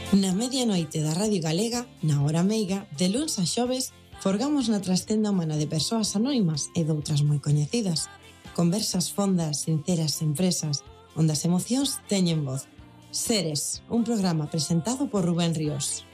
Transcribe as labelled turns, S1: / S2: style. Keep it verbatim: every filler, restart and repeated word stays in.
S1: Na medianoite da Radio Galega, na hora meiga, de luns a xoves, forgamos na trastenda humana de persoas anónimas e doutras moi coñecidas. Conversas fondas, sinceras, empresas, onde as emocións teñen voz. Seres, un programa presentado por Rubén Ríos.